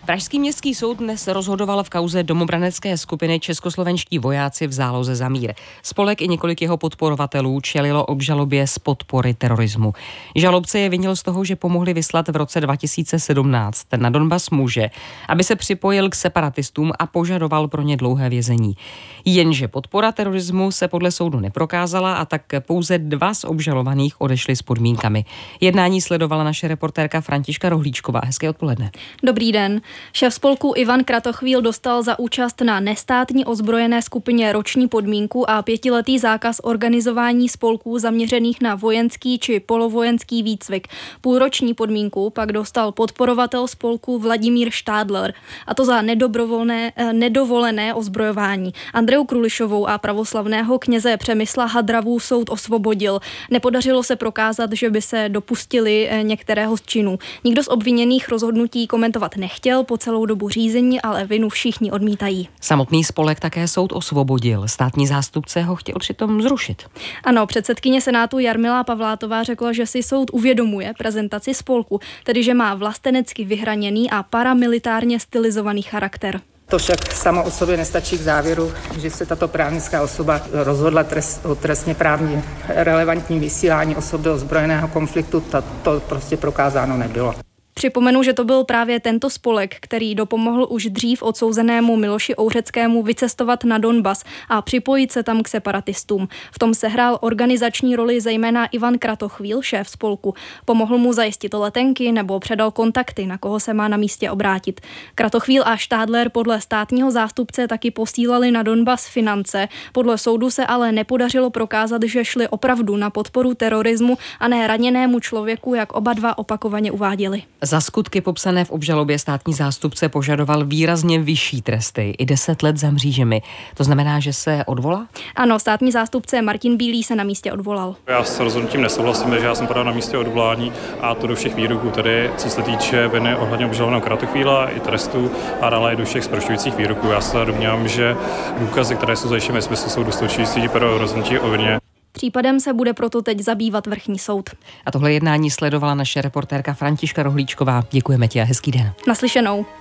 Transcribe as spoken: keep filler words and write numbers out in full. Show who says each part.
Speaker 1: Pražský městský soud dnes rozhodoval v kauze domobranecké skupiny Českoslovenští vojáci v záloze za mír. Spolek i několik jeho podporovatelů čelilo obžalobě z podpory terorismu. Žalobce je vinil z toho, že pomohli vyslat v roce dva tisíce sedmnáct na Donbas muže, aby se připojil k separatistům a požadoval pro ně dlouhé vězení. Jenže podpora terorismu se podle soudu neprokázala a tak pouze dva z obžalovaných odešli s podmínkami. Jednání sledovala naše reportérka Františka Rohlíčková. Hezké odpoledne.
Speaker 2: Dobrý den. Šéf spolku Ivan Kratochvíl dostal za účast na nestátní ozbrojené skupině roční podmínku a pětiletý zákaz organizování spolků zaměřených na vojenský či polovojenský výcvik. Půlroční podmínku pak dostal podporovatel spolku Vladimír Štádler, a to za nedobrovolné, nedovolené ozbrojování. Andreu Krulišovou a pravoslavného kněze Přemysla Hadravu soud osvobodil. Nepodařilo se prokázat, že by se dopustili některého z činů. Nikdo z obviněných rozhodnutí komentovat nechtěl po celou dobu řízení, ale vinu všichni odmítají.
Speaker 1: Samotný spolek také soud osvobodil. Státní zástupce ho chtěl přitom zrušit.
Speaker 2: Ano, předsedkyně Senátu Jarmila Pavlátová řekla, že si soud uvědomuje prezentaci spolku, tedy že má vlastenecky vyhraněný a paramilitárně stylizovaný charakter.
Speaker 3: To však samo o sobě nestačí k závěru, že se tato právnická osoba rozhodla trest, o trestně právní relevantním vysílání osob do ozbrojeného konfliktu. To prostě prokázáno nebylo.
Speaker 2: Připomenu, že to byl právě tento spolek, který dopomohl už dřív odsouzenému Miloši Ouřeckému vycestovat na Donbas a připojit se tam k separatistům. V tom sehrál organizační roli zejména Ivan Kratochvíl, šéf spolku. Pomohl mu zajistit letenky nebo předal kontakty, na koho se má na místě obrátit. Kratochvíl a Štádler podle státního zástupce taky posílali na Donbas finance. Podle soudu se ale nepodařilo prokázat, že šli opravdu na podporu terorismu a ne raněnému člověku, jak oba dva opakovaně uváděli.
Speaker 1: Za skutky popsané v obžalobě státní zástupce požadoval výrazně vyšší tresty, i deset let za mřížemi. To znamená, že se odvolá?
Speaker 2: Ano, státní zástupce Martin Bílý se na místě odvolal.
Speaker 4: Já s rozhodnutím nesouhlasím, že já jsem podal na místě odvolání a to do všech výroků, tedy co se týče viny ohledně obžalovaného Kratochvíla i trestů a dále i do všech zprošťujících výroků. Já se domnívám, že důkazy, které jsou zajištěny ve smyslu, jsou dostačující pro rozhodnutí o vině.
Speaker 2: Případem se bude proto teď zabývat vrchní soud.
Speaker 1: A tohle jednání sledovala naše reportérka Františka Rohlíčková. Děkujeme ti a hezký den.
Speaker 2: Naslyšenou.